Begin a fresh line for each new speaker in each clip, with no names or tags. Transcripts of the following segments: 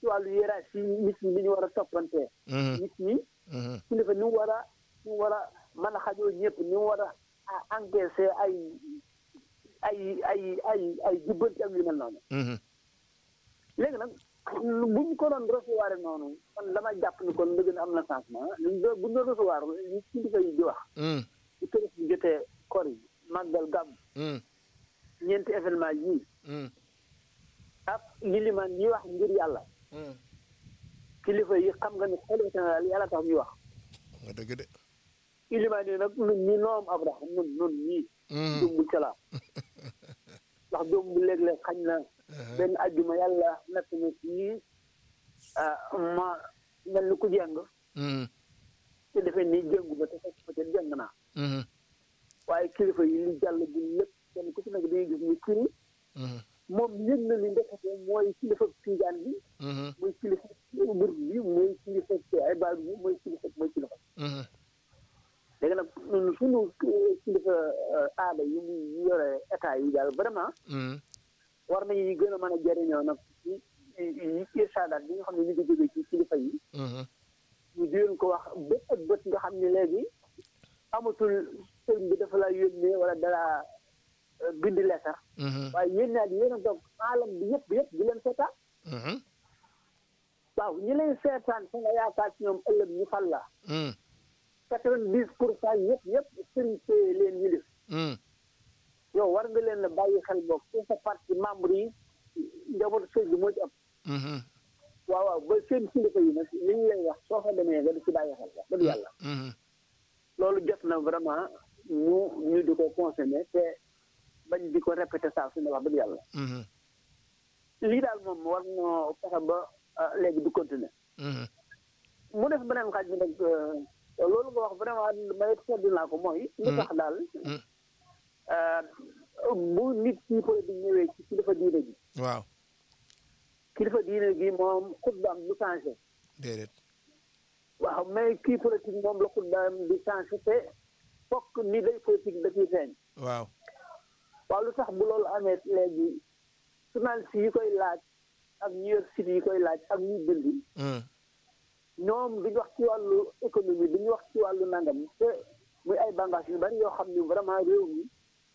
ci wàllu hiérarchie nit ñi ni ñu war a toppantee. nit ñi. kilifa ni mu war a mën a xajoo ñëpp ni mu war a encaisser ay jubbanti ak yu mel noonu. léegi nag bu ñu ko doon recevoir noonu man dama jàpp ni kon nga gën a am na changement bu ñu doon recevoir li kilifa yi di wax. bu kër gi jotee kor yi màggal gàmm. ñeenti événement yii. ak yilimaan ñi wax ngir yàlla. kilifa yi xam nga ni xalifa général yàlla tax ñuy wax.
nga dëgg de.
yilimaan yi nag ñun ñi noom Abraham ñun ñii. jumbu cala ndax jumbu léeg-léeg xañ na benn ajjuma yàlla nekk na fii ma mel ni ku jàng. te defee nii jëngu ba te fekk fa ca jàng naa. waaye kilifa yi li jàll bi lépp kenn ku ci nekk dañuy gis ni kii. moom yëg na li ndekete mooy kilifa tijaan bi. mooy kilifa murid bi mooy kilifa ay baal bi mooy kilifa. léegi nag suñu kilifa aada yi muy yore état yi daal vraiment. war nañu gën a mën a jëriñoo nag ci irsaadaat bi nga xam ne ñu ngi jógee ci kilifa yi. ñu di leen ko wax bët ak bët nga xam ne léegi amatul sëriñ bi dafa la yónnee wala dara bind leetar. waaye yéen ñaar yéen a toog alam bi yëpp di leen seetaan. waaw ñi lay seetaan fa nga yaakaar ci ñoom ëllëg ñu fal la. 90% yëpp sëriñ see leen yilif. yow war nga leen a bàyyi xel boog ci sa parti membre yi njabootu sëriñ bi moo ci ëpp. waaw ba seen kilifa yi nag li ñu lay wax soo fa demee nga di ci bàyyi xel wax dëgg yàlla. loolu jot na vraiment ñu di ko consommer te bañ di ko répété saa su ne wax dëgg yàlla. lii daal moom war na fexe ba léegi du continuer. mu def beneen xaaj bi nag loolu nga wax vraiment may seddu naa ko mooy. li tax daal bu nit ki politique ñëwee ci kilifa diine gi.
waaw.
kilifa diine gi moom xutbaam du changé.
déedéet.
waaw mais kii politique moom la xutbaam du changé te fokk ni day politique da ciy feeñ.
waaw.
waaw lu tax bu loolu amee léegi journaliste yi koy laaj ak ñu yor site yi koy laaj ak ñuy bind. ñoom duñu wax ci wàllu économie duñu wax ci wàllu nangam te muy ay bànqaas yu bari yoo xam ni vraiment réew mi.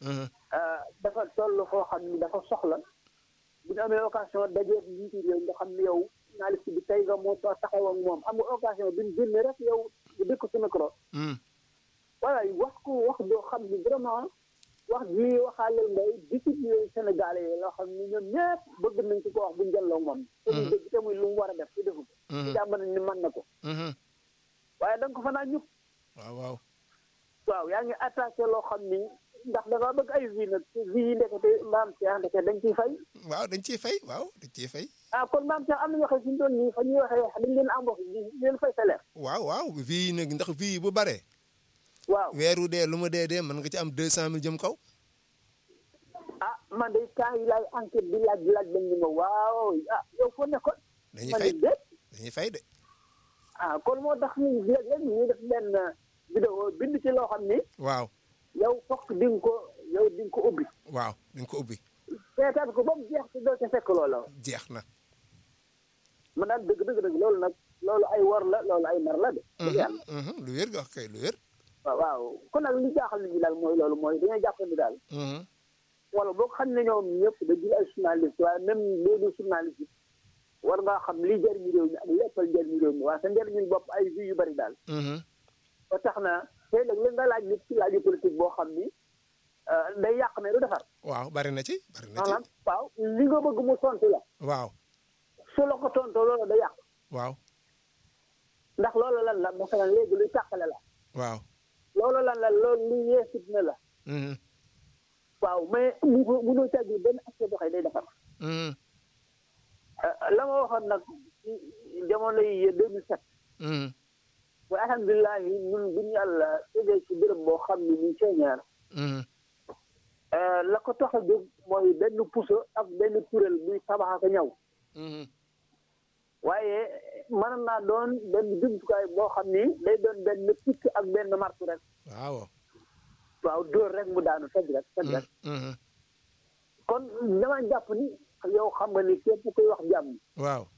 dafa toll foo xam ni dafa soxla. bu ñu amee occasion dajeeg njiitu réew nga xam ne yow journaliste bi tey nga moo taxaw ak moom am nga occasion bi ñu génne rek yow bu dëkk ci micro. voilà wax ko wax doo xam ni vraiment wax ji waxaaleel ngay discipline Sénégalais yi loo xam ni ñoom ñëpp bëgg nañ ci ko wax bu ñu jëlloo moom. te muy dëgg te muy lu mu war a def ci defu ko. ci jàmm nañ ni mën na ko. waaye da nga ko fa naa ñëpp. waaw yaa ngi attaqué loo xam ni. ndax da nga bëgg ay vie nag vie yi ndekete maam Cheikh ndekete dañ ciy fay.
waaw dañ ciy fay waaw dañ ciy fay.
kon maam Cheikh am na ñoo xam si ñu doon nii fa ñuy waxee dañ leen embauché di leen fay salaire.
waaw vie yi nag ndax vie yi bu bare.
waaw
weeru dee lu ma dee mën nga ci am 200 000 jëm kaw.
man de temps yi laay enquête bi laaj bañ ni ma waaw yow foo nekkoon.
dañuy fay de.
kon moo tax ñu léeg-léeg ñu def benn vidéo bind ci loo xam ni.
waaw.
yow fokk di nga ko ubbi.
waaw di nga ko ubbi.
seetaan ko ba mu jeex te doo ca fekk loola.
jeex na.
man daal dëgg loolu nag loolu ay war la loolu ay nar la de.
lu wér nga wax kay lu wér.
waaw kon nag li jaaxal nit ñi daal mooy loolu mooy dañoo jàpp ni daal. wala boo xam ne ñoom ñëpp dañuy ay journaliste waaye même léegi journaliste war ngaa xam li jëriñu réew mi ak léppal njëriñu réew mi waaye sa njëriñu bopp ay vues yu bari daal. ba tax na tey nag li nga laaj nit ci laaju politique boo xam ni day yàq ne du defar.
waaw bari na ci.
maanaam waaw li nga bëgg mu tontu la.
waaw.
su la ko tontoo loolu day yàq.
waaw.
ndax loolu lan la masalan léegi luy tàqale la.
waaw.
loolu lan la loolu lu yeesit na la. waaw mais mënoo càgg benn aspect boo xam ne day defar. la ma waxoon nag ci jamono yi 2007. waaye alhamdulilah ñun bu ñu yàlla tegee ci béréb boo xam ne ñu ceeñaar. la ko tax a jóg mooy benn puso ak benn kuréel buy tabax ak ñaw. waaye mën naa doon benn jumtukaay boo xam ni day doon benn picc ak benn martu rek. waaw dóor rek mu daanu fekk rek. kon dama jàpp ni yow xam nga ni képp koy wax jàmm.
waaw